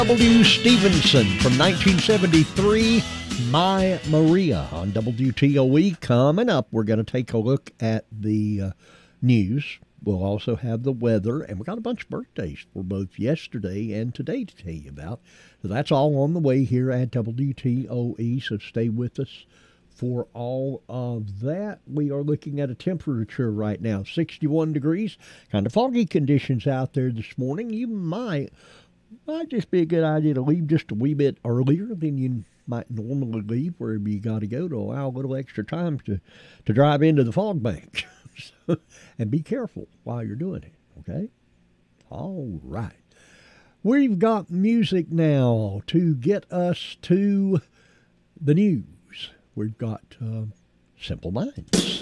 W. Stevenson from 1973, My Maria on WTOE. Coming up, we're going to take a look at the news. We'll also have the weather, and we got a bunch of birthdays for both yesterday and today to tell you about. So that's all on the way here at WTOE, so stay with us for all of that. We are looking at a temperature right now, 61 degrees. Kind of foggy conditions out there this morning. You might just be a good idea to leave just a wee bit earlier than you might normally leave wherever you got to go to allow a little extra time to drive into the fog bank. And be careful while you're doing it, okay? All right. We've got music now to get us to the news. We've got Simple Minds.